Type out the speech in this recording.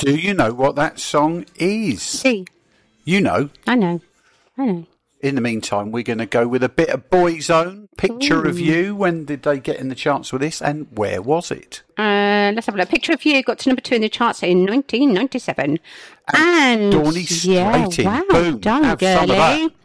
Do you know what that song is? See. You know. I know. In the meantime, we're going to go with a bit of Boyzone. Picture of You. When did they get in the charts with this, and where was it? Let's have a look. Picture of You got to number 2 in the charts in 1997. And Dawny Strating. Wow, Boom. done, Have some of that. girly.